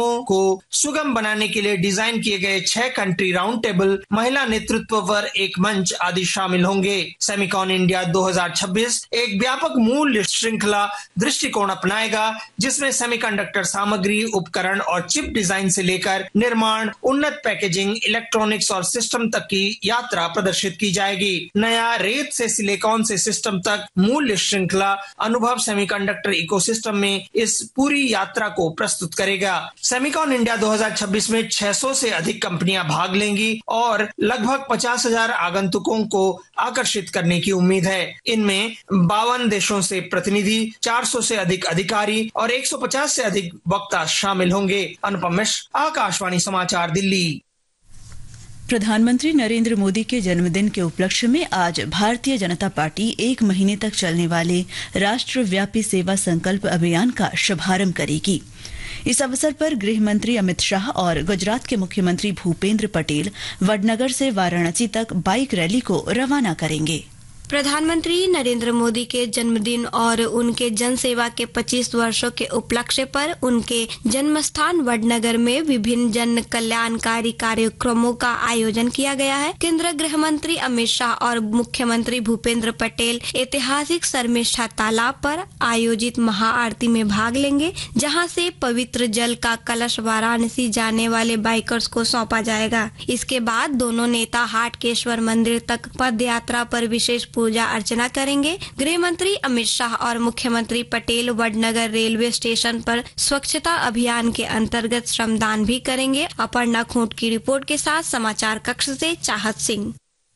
को सुगम बनाने के लिए डिजाइन किए गए 6 कंट्री राउंड टेबल, महिला नेतृत्व पर एक मंच आदि शामिल होंगे। सेमिकॉन इंडिया 2026 एक व्यापक मूल्य श्रृंखला दृष्टिकोण अपनाएगा, जिसमें सेमीकंडक्टर सामग्री, उपकरण और चिप डिजाइन से लेकर निर्माण, उन्नत पैकेजिंग, इलेक्ट्रॉनिक्स और सिस्टम तक की यात्रा प्रदर्शित की जाएगी। नया रेत से सिलिकॉन से सिस्टम तक मूल्य श्रृंखला अनुभव सेमीकंडक्टर इकोसिस्टम में इस पूरी यात्रा को प्रस्तुत करेगा। सेमिकॉन इंडिया 2026 में 600 से अधिक कंपनियां भाग लेंगी और लगभग 50,000 आगंतुकों को आकर्षित करने की उम्मीद है। इनमें 52 देशों से प्रतिनिधि, 400 से अधिक अधिकारी और 150 से अधिक वक्ता शामिल होंगे। अनुपम मिश्र, आकाशवाणी समाचार, दिल्ली। प्रधानमंत्री नरेंद्र मोदी के जन्मदिन के उपलक्ष्य में आज भारतीय जनता पार्टी 1 महीने तक चलने वाले राष्ट्रव्यापी सेवा संकल्प अभियान का शुभारंभ करेगी। इस अवसर पर गृह मंत्री अमित शाह और गुजरात के मुख्यमंत्री भूपेंद्र पटेल वडनगर से वाराणसी तक बाइक रैली को रवाना करेंगे। प्रधानमंत्री नरेंद्र मोदी के जन्मदिन और उनके जन सेवा के 25 वर्षों के उपलक्ष्य पर उनके जन्म स्थान वडनगर में विभिन्न जन कल्याणकारी कार्यक्रमों का आयोजन किया गया है। केंद्रीय गृह मंत्री अमित शाह और मुख्यमंत्री भूपेंद्र पटेल ऐतिहासिक सरमेष्ठा तालाब पर आयोजित महाआरती में भाग लेंगे, जहां से पवित्र जल का कलश वाराणसी जाने वाले बाइकर्स को सौंपा जाएगा। इसके बाद दोनों नेता हाटकेश्वर मंदिर तक पद यात्रा पर विशेष पूजा अर्चना करेंगे। गृह मंत्री अमित शाह और मुख्यमंत्री पटेल वडनगर रेलवे स्टेशन पर स्वच्छता अभियान के अंतर्गत श्रमदान भी करेंगे। अपर्णा खूंट की रिपोर्ट के साथ समाचार कक्ष से चाहत सिंह।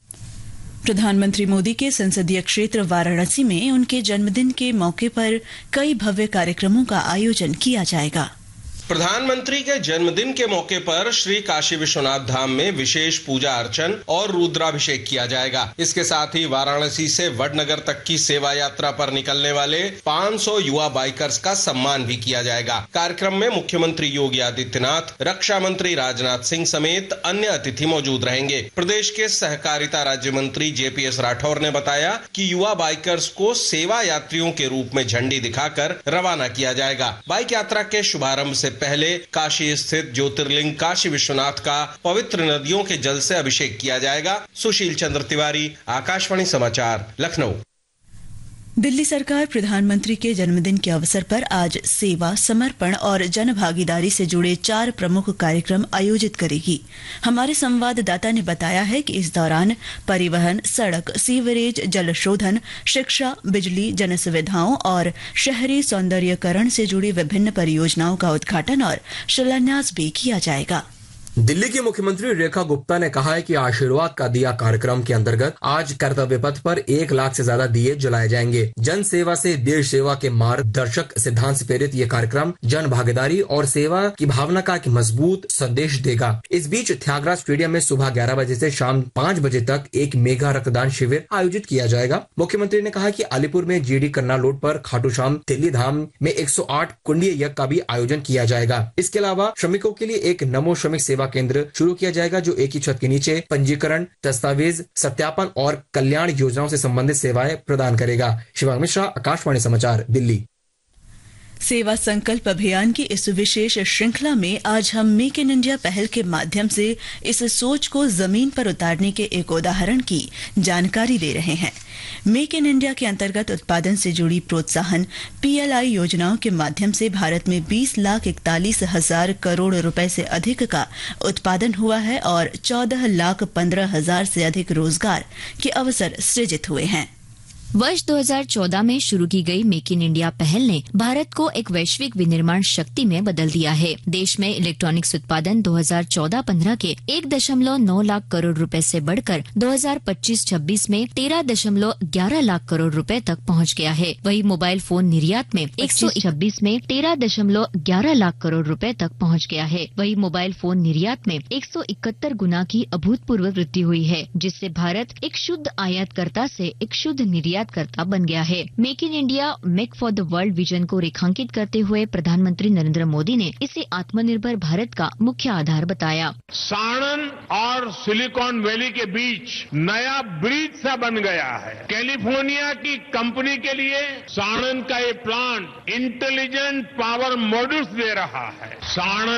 प्रधानमंत्री मोदी के संसदीय क्षेत्र वाराणसी में उनके जन्मदिन के मौके पर कई भव्य कार्यक्रमों का आयोजन किया जाएगा। प्रधानमंत्री के जन्मदिन के मौके पर श्री काशी विश्वनाथ धाम में विशेष पूजा अर्चन और रुद्राभिषेक किया जाएगा। इसके साथ ही वाराणसी से वडनगर तक की सेवा यात्रा पर निकलने वाले 500 युवा बाइकर्स का सम्मान भी किया जाएगा। कार्यक्रम में मुख्यमंत्री योगी आदित्यनाथ, रक्षा मंत्री राजनाथ सिंह समेत अन्य अतिथि मौजूद रहेंगे। प्रदेश के सहकारिता राज्य मंत्री JPS राठौर ने बताया कि युवा बाइकर्स को सेवा यात्रियों के रूप में झंडी दिखाकर रवाना किया जाएगा। बाइक यात्रा के शुभारंभ से पहले काशी स्थित ज्योतिर्लिंग काशी विश्वनाथ का पवित्र नदियों के जल से अभिषेक किया जाएगा। सुशील चंद्र तिवारी, आकाशवाणी समाचार, लखनऊ। दिल्ली सरकार प्रधानमंत्री के जन्मदिन के अवसर पर आज सेवा, समर्पण और जन भागीदारी से जुड़े 4 प्रमुख कार्यक्रम आयोजित करेगी। हमारे संवाददाता ने बताया है कि इस दौरान परिवहन, सड़क, सीवरेज, जल शोधन, शिक्षा, बिजली, जन सुविधाओं और शहरी सौंदर्यीकरण से जुड़ी विभिन्न परियोजनाओं का उद्घाटन और शिलान्यास भी किया जाएगा। दिल्ली की मुख्यमंत्री रेखा गुप्ता ने कहा है कि आशीर्वाद का दिया कार्यक्रम के अंतर्गत आज कर्तव्य पथ पर 1 लाख से ज्यादा दिए जलाए जाएंगे। जन सेवा से देश सेवा के मार्गदर्शक सिद्धांत से प्रेरित ये कार्यक्रम जन भागीदारी और सेवा की भावना का एक मजबूत संदेश देगा। इस बीच त्यागराज स्टेडियम में सुबह 11 बजे से शाम 5 बजे तक एक मेगा रक्तदान शिविर आयोजित किया जाएगा। मुख्यमंत्री ने कहा कि अलीपुर में GD कन्ना रोड पर खाटू श्याम दिल्ली धाम में 108 कुंडीय यज्ञ का भी आयोजन किया जाएगा। इसके अलावा श्रमिकों के लिए एक नमो श्रमिक सेवा केंद्र शुरू किया जाएगा, जो एक ही छत के नीचे पंजीकरण, दस्तावेज सत्यापन और कल्याण योजनाओं से संबंधित सेवाएं प्रदान करेगा। शिवांग मिश्रा, आकाशवाणी समाचार, दिल्ली। सेवा संकल्प अभियान की इस विशेष श्रृंखला में आज हम मेक इन इंडिया पहल के माध्यम से इस सोच को जमीन पर उतारने के एक उदाहरण की जानकारी दे रहे हैं। मेक इन इंडिया के अंतर्गत उत्पादन से जुड़ी प्रोत्साहन PLI योजनाओं के माध्यम से भारत में 20,41,000 करोड़ रुपए से अधिक का उत्पादन हुआ है और 14,15,000 से अधिक रोजगार के अवसर सृजित हुए हैं। वर्ष 2014 में शुरू की गई मेक इन इंडिया पहल ने भारत को एक वैश्विक विनिर्माण शक्ति में बदल दिया है। देश में इलेक्ट्रॉनिक्स उत्पादन 2014-15 के 1.9 लाख करोड़ रुपए से बढ़कर 2025-26 में 13.11 लाख करोड़ रुपए तक पहुंच गया है। वहीं मोबाइल फोन निर्यात में 126 में 13.11 लाख करोड़ रुपए तक पहुंच गया है। वहीं मोबाइल फोन निर्यात में 171 गुना की अभूतपूर्व वृद्धि हुई है, जिससे भारत एक शुद्ध आयातकर्ता से एक शुद्ध निर्यातकर्ता बन गया है। Make in India, make for the world vision को रेखांकित करते हुए प्रधानमंत्री नरेंद्र मोदी ने इसे आत्मनिर्भर भारत का मुख्य आधार बताया। साणंद और सिलिकॉन वैली के बीच नया ब्रिज सा बन गया है। कैलिफोर्निया की कंपनी के लिए साणंद का ये प्लांट इंटेलिजेंट पावर मॉड्यूल्स दे रहा है। साणंद